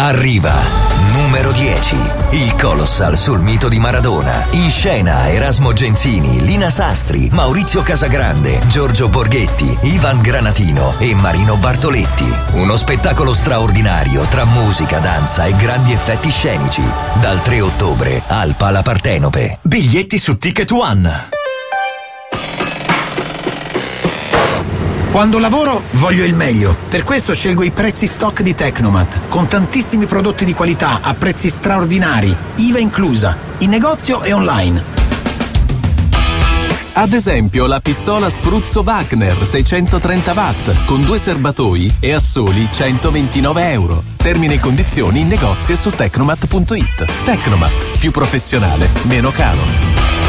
Arriva numero 10, il Colossal sul mito di Maradona. In scena Erasmo Genzini, Lina Sastri, Maurizio Casagrande, Giorgio Borghetti, Ivan Granatino e Marino Bartoletti. Uno spettacolo straordinario tra musica, danza e grandi effetti scenici. Dal 3 ottobre al Pala Partenope. Biglietti su Ticket One. Quando lavoro voglio il meglio, per questo scelgo i prezzi stock di Tecnomat, con tantissimi prodotti di qualità a prezzi straordinari, IVA inclusa, in negozio e online. Ad esempio la pistola Spruzzo Wagner 630 watt con 2 serbatoi e a soli €129. Termini e condizioni in negozio e su Tecnomat.it. Tecnomat, più professionale, meno caro.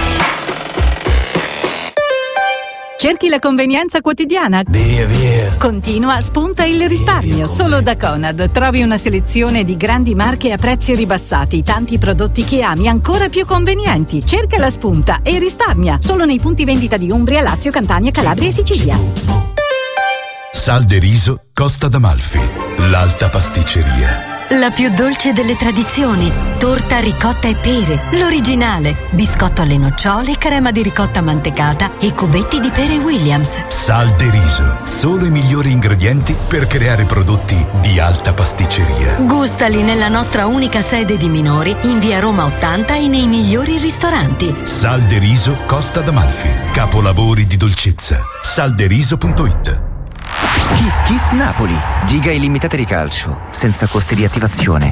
Cerchi la convenienza quotidiana? Via. Continua, spunta il risparmio. Solo da Conad trovi una selezione di grandi marche a prezzi ribassati, tanti prodotti che ami ancora più convenienti. Cerca la spunta e risparmia. Solo nei punti vendita di Umbria, Lazio, Campania, Calabria e Sicilia. Sal de Riso Costa d'Amalfi, l'alta pasticceria. La più dolce delle tradizioni, torta ricotta e pere, l'originale, biscotto alle nocciole, crema di ricotta mantecata e cubetti di pere Williams. Sal de Riso, solo i migliori ingredienti per creare prodotti di alta pasticceria. Gustali nella nostra unica sede di Minori, in via Roma 80 e nei migliori ristoranti. Sal de Riso Costa d'Amalfi, capolavori di dolcezza. Salderiso.it. Kiss Kiss Napoli, giga illimitate di calcio, senza costi di attivazione.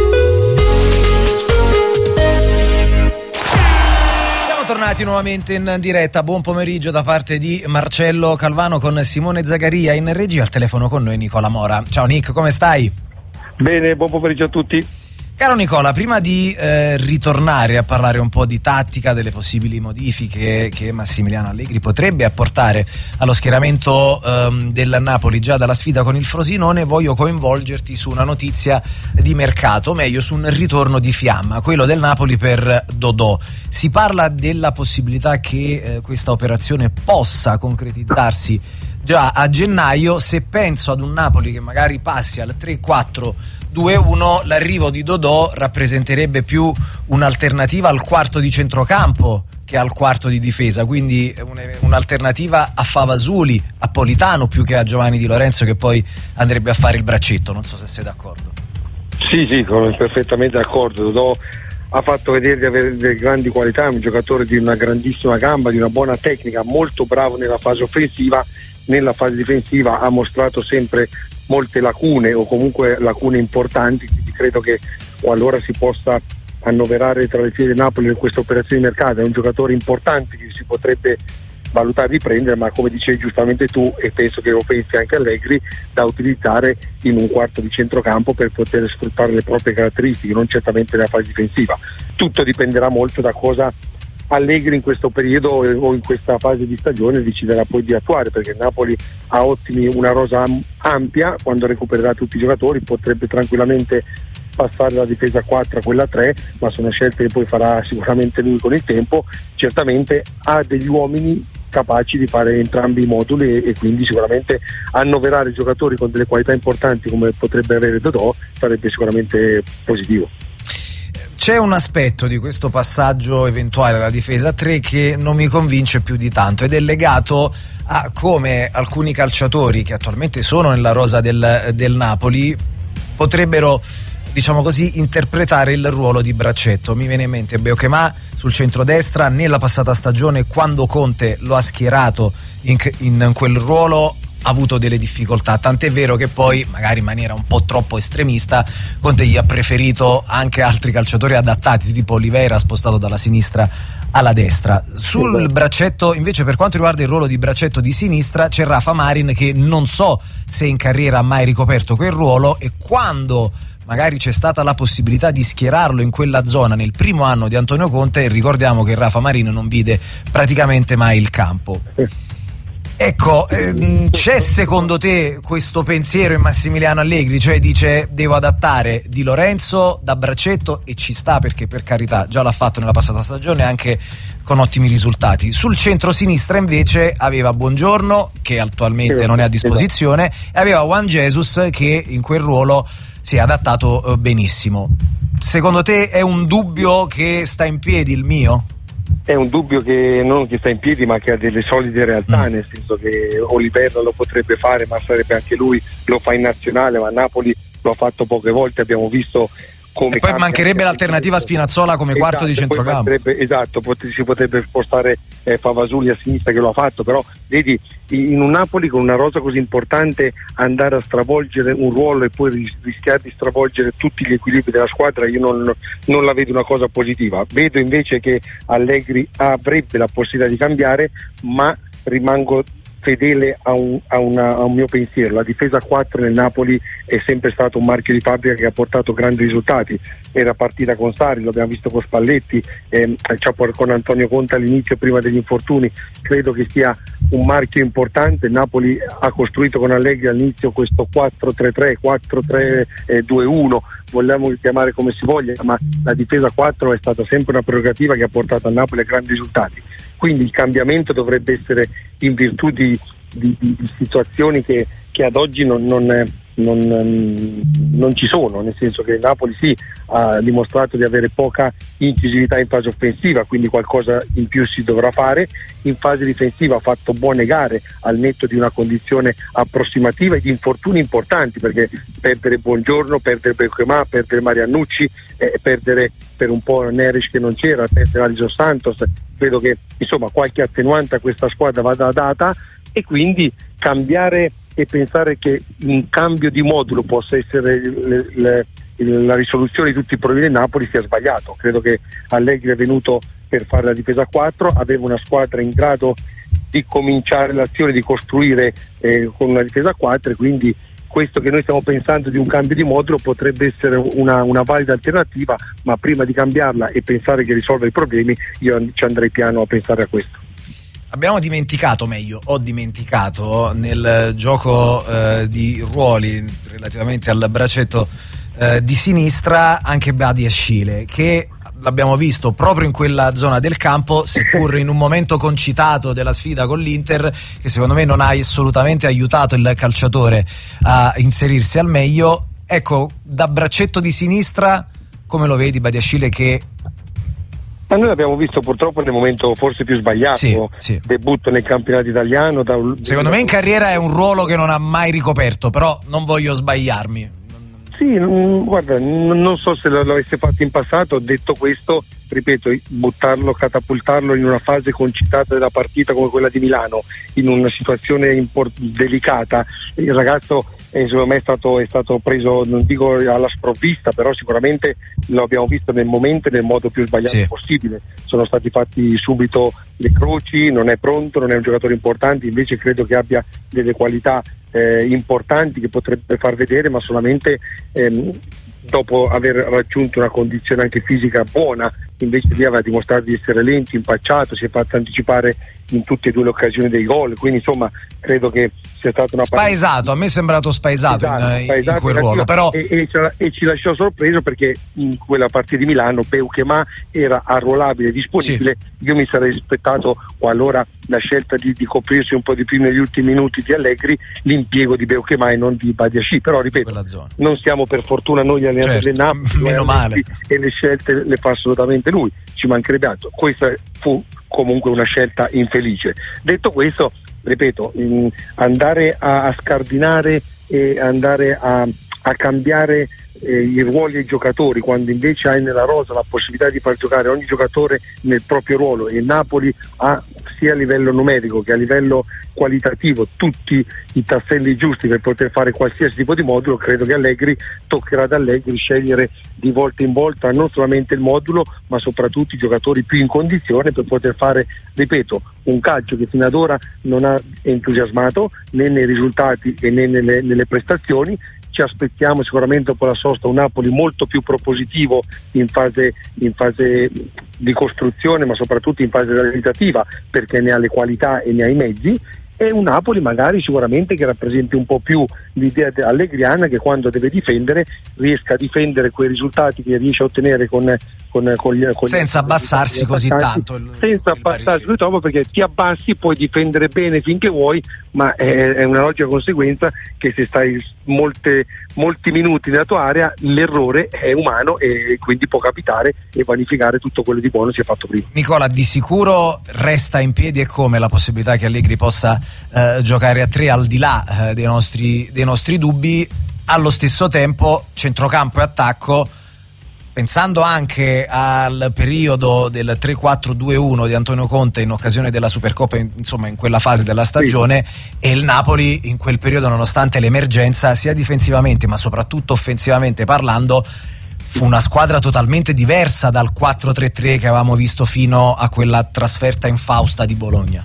Siamo tornati nuovamente in diretta, buon pomeriggio da parte di Marcello Calvano con Simone Zagaria, in regia al telefono con noi Nicola Mora. Ciao Nick, come stai? Bene, buon pomeriggio a tutti. Caro Nicola, prima di ritornare a parlare un po' di tattica, delle possibili modifiche che Massimiliano Allegri potrebbe apportare allo schieramento del Napoli già dalla sfida con il Frosinone, voglio coinvolgerti su una notizia di mercato, o meglio su un ritorno di fiamma, quello del Napoli per Dodò. Si parla della possibilità che questa operazione possa concretizzarsi già a gennaio. Se penso ad un Napoli che magari passi al 3-4-2-1, l'arrivo di Dodò rappresenterebbe più un'alternativa al quarto di centrocampo che al quarto di difesa, quindi un'alternativa a Favasuli, a Politano, più che a Giovanni Di Lorenzo, che poi andrebbe a fare il braccetto. Non so se sei d'accordo. Sì, sono perfettamente d'accordo. Dodò ha fatto vedere di avere delle grandi qualità, è un giocatore di una grandissima gamba, di una buona tecnica, molto bravo nella fase offensiva. Nella fase difensiva ha mostrato sempre molte lacune, o comunque lacune importanti, quindi credo che qualora si possa annoverare tra le file del Napoli in questa operazione di mercato, è un giocatore importante che si potrebbe valutare di prendere, ma come dicevi giustamente tu, e penso che lo pensi anche Allegri, da utilizzare in un quarto di centrocampo per poter sfruttare le proprie caratteristiche, non certamente nella fase difensiva. Tutto dipenderà molto da cosa Allegri in questo periodo o in questa fase di stagione deciderà poi di attuare, perché il Napoli ha una rosa ampia, quando recupererà tutti i giocatori potrebbe tranquillamente passare dalla difesa 4 a quella 3, ma sono scelte che poi farà sicuramente lui con il tempo. Certamente ha degli uomini capaci di fare entrambi i moduli e quindi sicuramente annoverare giocatori con delle qualità importanti come potrebbe avere Dodò sarebbe sicuramente positivo. C'è un aspetto di questo passaggio eventuale alla difesa 3 che non mi convince più di tanto, ed è legato a come alcuni calciatori che attualmente sono nella rosa del Napoli potrebbero, diciamo così, interpretare il ruolo di braccetto. Mi viene in mente Beukema sul centrodestra, nella passata stagione quando Conte lo ha schierato in quel ruolo ha avuto delle difficoltà, tant'è vero che poi, magari in maniera un po' troppo estremista, Conte gli ha preferito anche altri calciatori adattati, tipo Oliveira, spostato dalla sinistra alla destra. Sul braccetto, invece, per quanto riguarda il ruolo di braccetto di sinistra, c'è Rafa Marin, che non so se in carriera ha mai ricoperto quel ruolo, e quando magari c'è stata la possibilità di schierarlo in quella zona nel primo anno di Antonio Conte, ricordiamo che Rafa Marin non vide praticamente mai il campo. Ecco, c'è secondo te questo pensiero in Massimiliano Allegri? Cioè dice devo adattare Di Lorenzo da braccetto, e ci sta, perché per carità già l'ha fatto nella passata stagione anche con ottimi risultati. Sul centro-sinistra invece aveva Buongiorno, che attualmente non è a disposizione, e aveva Juan Jesus, che in quel ruolo si è adattato benissimo. Secondo te è un dubbio che sta in piedi il mio? È un dubbio che non che sta in piedi, ma che ha delle solide realtà, nel senso che Oliveira lo potrebbe fare, ma sarebbe anche lui, lo fa in nazionale, ma Napoli lo ha fatto poche volte, abbiamo visto come. E poi mancherebbe l'alternativa Spinazzola come quarto di centrocampo. Si potrebbe spostare Favasuli a sinistra, che lo ha fatto, però vedi, in un Napoli con una rosa così importante andare a stravolgere un ruolo e poi rischiare di stravolgere tutti gli equilibri della squadra, io non la vedo una cosa positiva. Vedo invece che Allegri avrebbe la possibilità di cambiare, ma rimango fedele a un mio pensiero. La difesa 4 nel Napoli è sempre stato un marchio di fabbrica che ha portato grandi risultati. Era partita con Sarri, lo abbiamo visto con Spalletti, con Antonio Conte all'inizio prima degli infortuni. Credo che sia un marchio importante. Il Napoli ha costruito con Allegri all'inizio questo 4-3-3, 4-3-2-1, vogliamo chiamare come si voglia, ma la difesa 4 è stata sempre una prerogativa che ha portato al Napoli a grandi risultati. Quindi il cambiamento dovrebbe essere in virtù di situazioni che ad oggi non ci sono, nel senso che il Napoli sì ha dimostrato di avere poca incisività in fase offensiva, quindi qualcosa in più si dovrà fare. In fase difensiva ha fatto buone gare al netto di una condizione approssimativa e di infortuni importanti, perché perdere Buongiorno, perdere Beuquemà, perdere Mariannucci, perdere per un po' Neres che non c'era, perdere Alisson Santos, credo che insomma qualche attenuante a questa squadra vada data, e quindi cambiare e pensare che un cambio di modulo possa essere la risoluzione di tutti i problemi del Napoli sia sbagliato. Credo che Allegri è venuto per fare la difesa 4, aveva una squadra in grado di cominciare l'azione, di costruire con una difesa 4, e quindi questo che noi stiamo pensando di un cambio di modulo potrebbe essere una valida alternativa, ma prima di cambiarla e pensare che risolva i problemi io ci andrei piano a pensare a questo. Ho dimenticato nel gioco di ruoli relativamente al braccetto di sinistra anche Badiashile, che l'abbiamo visto proprio in quella zona del campo, seppur in un momento concitato della sfida con l'Inter, che secondo me non ha assolutamente aiutato il calciatore a inserirsi al meglio. Ecco, da braccetto di sinistra come lo vedi Badiashile, che ma noi l'abbiamo visto purtroppo nel momento forse più sbagliato, sì. Debutto nel campionato italiano. Secondo me in carriera è un ruolo che non ha mai ricoperto, però non voglio sbagliarmi. Sì, guarda, non so se l'avesse fatto in passato. Detto questo, ripeto, buttarlo, catapultarlo in una fase concitata della partita come quella di Milano, in una situazione delicata, il ragazzo secondo me è stato preso, non dico alla sprovvista, però sicuramente lo abbiamo visto nel momento e nel modo più sbagliato possibile. Sono stati fatti subito le croci, non è pronto, non è un giocatore importante, invece credo che abbia delle qualità importanti che potrebbe far vedere, ma solamente dopo aver raggiunto una condizione anche fisica buona. Invece lì aveva dimostrato di essere lento, impacciato, si è fatto anticipare in tutte e due le occasioni dei gol, quindi insomma credo che sia stata una spaesato, a me è sembrato spaesato in quel ruolo, però e ci lasciò sorpreso, perché in quella partita di Milano Beuquemà era arruolabile, disponibile. Io mi sarei aspettato, qualora la scelta di coprirsi un po' di più negli ultimi minuti di Allegri, l'impiego di Beuquemà e non di Badiashile, però ripeto, non siamo per fortuna noi allenatori del Napoli, meno male, e le scelte le fa assolutamente lui, ci mancherebbe altro. Questa fu comunque una scelta infelice. Detto questo, ripeto, andare a scardinare e andare a cambiare i ruoli dei giocatori, quando invece hai nella rosa la possibilità di far giocare ogni giocatore nel proprio ruolo, e Napoli ha sia a livello numerico che a livello qualitativo tutti i tasselli giusti per poter fare qualsiasi tipo di modulo, credo che Allegri toccherà ad Allegri scegliere di volta in volta non solamente il modulo, ma soprattutto i giocatori più in condizione per poter fare, ripeto, un calcio che fino ad ora non ha entusiasmato né nei risultati e né nelle prestazioni. Ci aspettiamo sicuramente dopo la sosta un Napoli molto più propositivo in fase di costruzione, ma soprattutto in fase realizzativa, perché ne ha le qualità e ne ha i mezzi, è un Napoli magari sicuramente che rappresenti un po' più l'idea allegriana, che quando deve difendere riesca a difendere quei risultati che riesce a ottenere con senza abbassarsi così tanto senza abbassarsi così troppo, perché ti abbassi, puoi difendere bene finché vuoi, ma è una logica conseguenza che se stai molti minuti nella tua area l'errore è umano e quindi può capitare e vanificare tutto quello di buono si è fatto prima. Nicola, di sicuro resta in piedi e come la possibilità che Allegri possa giocare a 3 al di là dei nostri dubbi. Allo stesso tempo centrocampo e attacco, pensando anche al periodo del 3-4-2-1 di Antonio Conte in occasione della Supercoppa, insomma in quella fase della stagione, e il Napoli in quel periodo, nonostante l'emergenza sia difensivamente ma soprattutto offensivamente parlando, fu una squadra totalmente diversa dal 4-3-3 che avevamo visto fino a quella trasferta infausta di Bologna.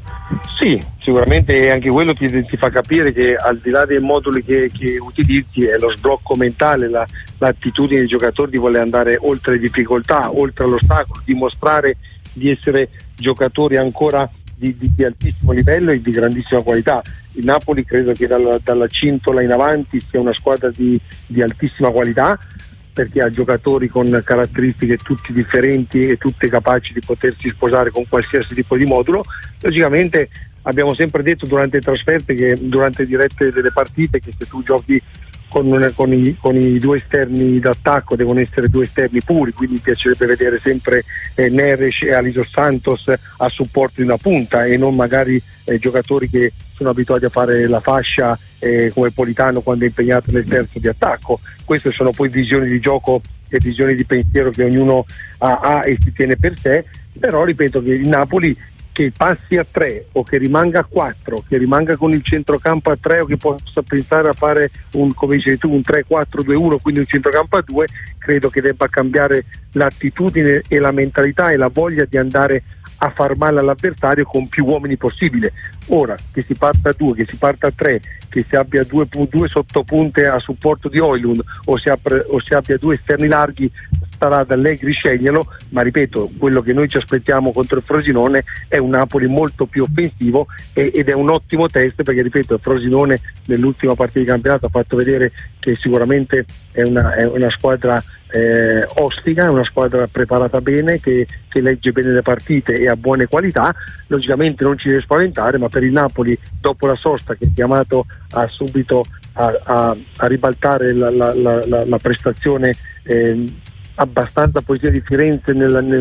Sì, sicuramente anche quello ti fa capire che al di là dei moduli che utilizzi è lo sblocco mentale, l'attitudine dei giocatori di voler andare oltre le difficoltà, oltre all'ostacolo, dimostrare di essere giocatori ancora di altissimo livello e di grandissima qualità. Il Napoli credo che dalla cintola in avanti sia una squadra di altissima qualità, perché ha giocatori con caratteristiche tutti differenti e tutte capaci di potersi sposare con qualsiasi tipo di modulo. Logicamente abbiamo sempre detto durante le trasferte, che durante le dirette delle partite, che se tu giochi con i due esterni d'attacco devono essere due esterni puri, quindi mi piacerebbe vedere sempre Neres e Aliso Santos a supporto di una punta e non magari giocatori che sono abituati a fare la fascia come Politano quando è impegnato nel terzo di attacco. Queste sono poi visioni di gioco e visioni di pensiero che ognuno ha e si tiene per sé, però ripeto che il Napoli, che passi a 3 o che rimanga a 4, che rimanga con il centrocampo a 3 o che possa pensare a fare come dicevi tu, un 3-4-2-1, quindi un centrocampo a 2, credo che debba cambiare l'attitudine e la mentalità e la voglia di andare a far male all'avversario con più uomini possibile. Ora, che si parta a 2, che si parta a 3, che si abbia due sottopunte a supporto di Højlund o si abbia 2 esterni larghi, starà ad Allegri sceglierlo, ma ripeto, quello che noi ci aspettiamo contro il Frosinone è un Napoli molto più offensivo ed è un ottimo test, perché ripeto, il Frosinone nell'ultima partita di campionato ha fatto vedere che sicuramente è una squadra ostica, è una squadra preparata bene, che legge bene le partite e ha buone qualità. Logicamente non ci deve spaventare, ma per il Napoli dopo la sosta, che è chiamato a subito a ribaltare la prestazione abbastanza positiva di Firenze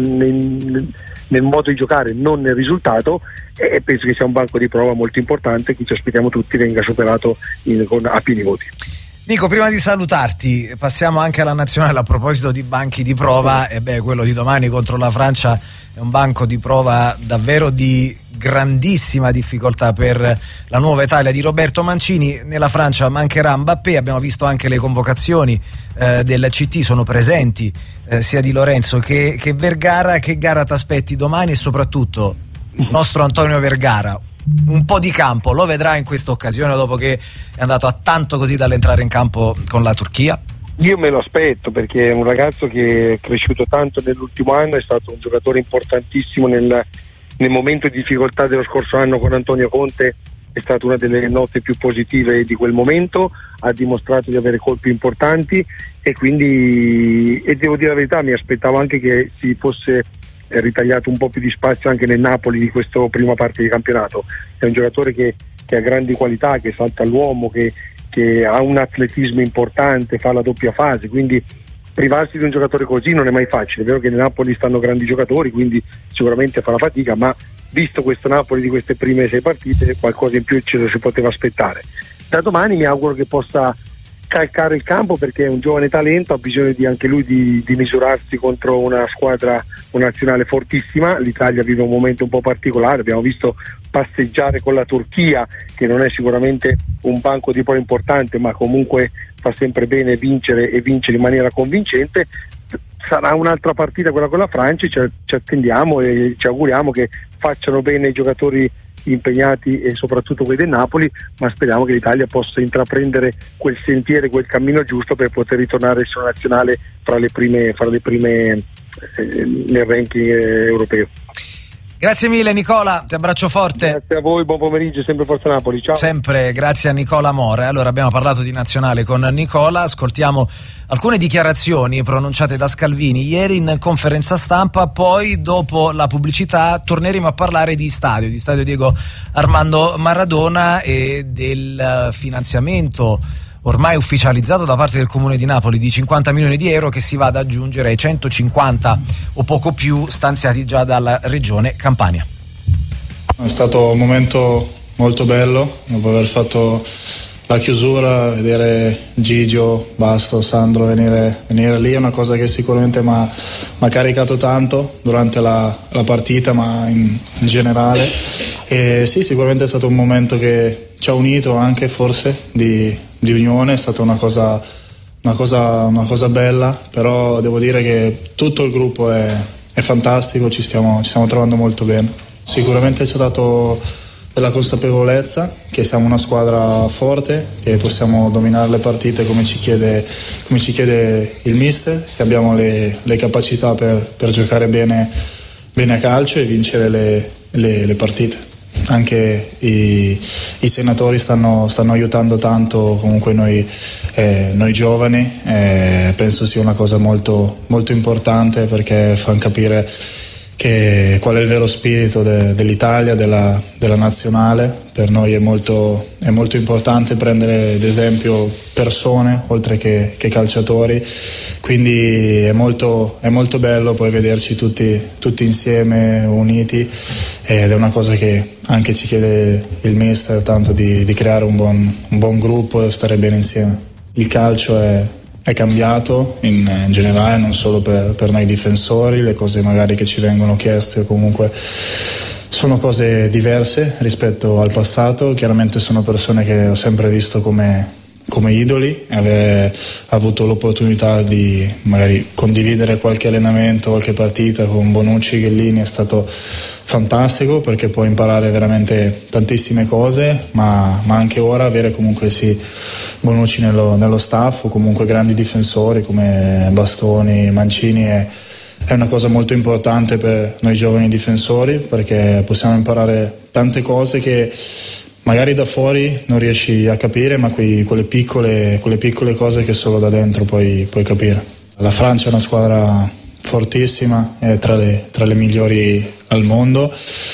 nel modo di giocare, non nel risultato, e penso che sia un banco di prova molto importante che ci aspettiamo tutti venga superato a pieni voti. Nico, prima di salutarti passiamo anche alla nazionale. A proposito di banchi di prova, quello di domani contro la Francia è un banco di prova davvero di grandissima difficoltà per la nuova Italia di Roberto Mancini. Nella Francia mancherà Mbappé, abbiamo visto anche le convocazioni del CT, sono presenti sia Di Lorenzo che Vergara. Che gara ti aspetti domani e soprattutto il nostro Antonio Vergara? Un po' di campo lo vedrà in questa occasione, dopo che è andato a tanto così dall'entrare in campo con la Turchia? Io me lo aspetto, perché è un ragazzo che è cresciuto tanto nell'ultimo anno, è stato un giocatore importantissimo nel momento di difficoltà dello scorso anno con Antonio Conte, è stata una delle note più positive di quel momento, ha dimostrato di avere colpi importanti e quindi, e devo dire la verità, mi aspettavo anche che si fosse ritagliato un po' più di spazio anche nel Napoli di questa prima parte di campionato. È un giocatore che ha grandi qualità, che salta all'uomo, che ha un atletismo importante, fa la doppia fase, quindi privarsi di un giocatore così non è mai facile. È vero che nel Napoli stanno grandi giocatori, quindi sicuramente farà fatica, ma visto questo Napoli di queste prime 6 partite qualcosa in più ce lo si poteva aspettare. Da domani mi auguro che possa calcare il campo, perché è un giovane talento, ha bisogno anche lui di misurarsi contro una squadra, una nazionale fortissima. L'Italia vive un momento un po' particolare, abbiamo visto passeggiare con la Turchia, che non è sicuramente un banco di prova importante, ma comunque fa sempre bene vincere e vincere in maniera convincente. Sarà un'altra partita quella con la Francia, ci attendiamo e ci auguriamo che facciano bene i giocatori impegnati e soprattutto quelli del Napoli, ma speriamo che l'Italia possa intraprendere quel sentiero, quel cammino giusto per poter ritornare a essere nazionale fra le prime nel ranking europeo. Grazie mille Nicola, ti abbraccio forte. Grazie a voi, buon pomeriggio, sempre Forza Napoli, ciao. Sempre grazie a Nicola More. Allora abbiamo parlato di nazionale con Nicola, ascoltiamo alcune dichiarazioni pronunciate da Scalvini ieri in conferenza stampa, poi dopo la pubblicità torneremo a parlare di stadio Diego Armando Maradona e del finanziamento ormai ufficializzato da parte del Comune di Napoli di 50 milioni di euro che si va ad aggiungere ai 150 o poco più stanziati già dalla Regione Campania. È stato un momento molto bello dopo aver fatto la chiusura, vedere Gigio, Basto, Sandro venire lì è una cosa che sicuramente mi ha caricato tanto durante la partita, ma in generale. E sì, sicuramente è stato un momento che ci ha unito anche forse di unione, è stata una cosa bella, però devo dire che tutto il gruppo è fantastico, ci stiamo trovando molto bene. Sicuramente ci ha dato della consapevolezza che siamo una squadra forte, che possiamo dominare le partite come ci chiede il mister, che abbiamo le capacità per giocare bene a calcio e vincere le partite. Anche i senatori stanno aiutando tanto, comunque noi giovani, penso sia una cosa molto, molto importante, perché fanno capire qual è il vero spirito dell'Italia, della nazionale. Per noi è molto importante prendere ad esempio persone oltre che calciatori, quindi è molto bello poi vederci tutti insieme, uniti, ed è una cosa che anche ci chiede il mister, tanto di creare un buon gruppo e stare bene insieme. Il calcio è cambiato in generale, non solo per noi difensori, le cose magari che ci vengono chieste comunque sono cose diverse rispetto al passato. Chiaramente sono persone che ho sempre visto come idoli, aver avuto l'opportunità di magari condividere qualche allenamento, qualche partita con Bonucci, Chiellini è stato fantastico, perché puoi imparare veramente tantissime cose, ma anche ora avere comunque Bonucci nello staff, o comunque grandi difensori come Bastoni, Mancini è una cosa molto importante per noi giovani difensori, perché possiamo imparare tante cose che magari da fuori non riesci a capire, ma quelle piccole cose che solo da dentro puoi capire. La Francia è una squadra fortissima, è tra le migliori al mondo,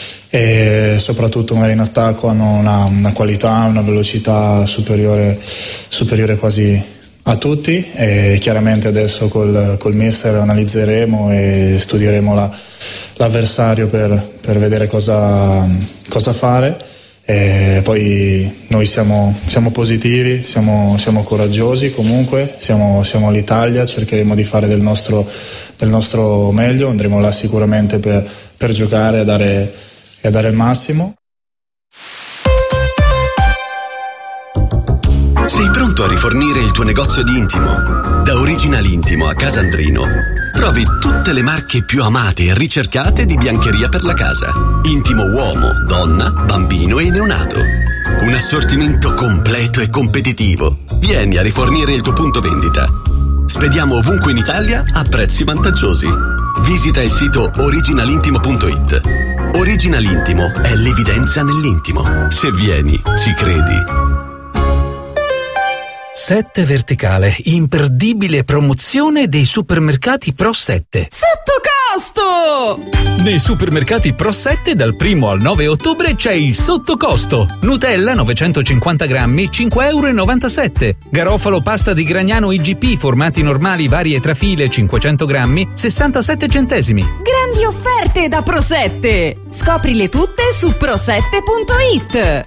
e soprattutto magari in attacco hanno una qualità, una velocità superiore quasi a tutti, e chiaramente adesso col mister analizzeremo e studieremo l'avversario per vedere cosa fare. E poi noi siamo positivi, siamo coraggiosi, comunque siamo all'Italia, cercheremo di fare del nostro meglio, andremo là sicuramente per giocare e dare il massimo. Sei pronto a rifornire il tuo negozio di intimo? Da Original Intimo a Casandrino trovi tutte le marche più amate e ricercate di biancheria per la casa. Intimo uomo, donna, bambino e neonato. Un assortimento completo e competitivo. Vieni a rifornire il tuo punto vendita. Spediamo ovunque in Italia a prezzi vantaggiosi. Visita il sito originalintimo.it. Original Intimo è l'evidenza nell'intimo. Se vieni, ci credi. 7 Verticale, imperdibile promozione dei supermercati Pro 7. Sottocosto! Nei supermercati Pro 7 dal 1 al 9 ottobre c'è il sottocosto. Nutella 950 grammi, 5,97 €. Garofalo pasta di Gragnano IGP, formati normali varie trafile, 500 grammi, 67 centesimi. Grandi offerte da Pro 7! Scoprile tutte su pro7.it.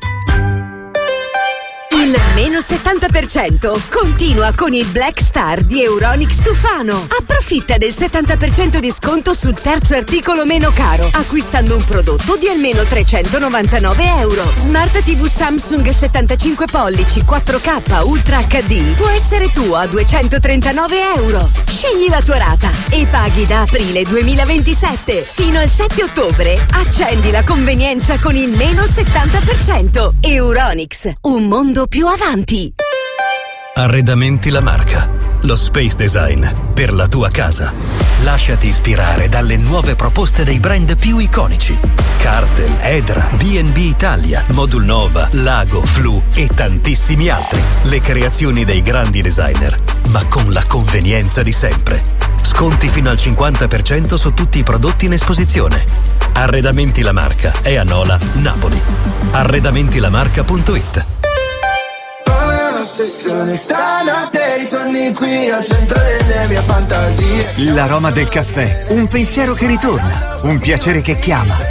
Il meno 70% continua con il Black Star di Euronics Tufano. Approfitta del 70% di sconto sul terzo articolo meno caro, acquistando un prodotto di almeno 399 €. Smart TV Samsung 75 pollici 4K Ultra HD può essere tuo a 239 €. Scegli la tua rata e paghi da aprile 2027 fino al 7 ottobre. Accendi la convenienza con il meno 70%. Euronics, un mondo più avanti. Arredamenti La Marca, lo space design per la tua casa. Lasciati ispirare dalle nuove proposte dei brand più iconici. Cartel, Edra, B&B Italia, Modul Nova, Lago, Flu e tantissimi altri. Le creazioni dei grandi designer, ma con la convenienza di sempre. Sconti fino al 50% su tutti i prodotti in esposizione. Arredamenti La Marca è a Nola, Napoli. Arredamentilamarca.it. Stanotte ritorni qui al centro delle mie fantasie. L'aroma del caffè, un pensiero che ritorna, un piacere che chiama.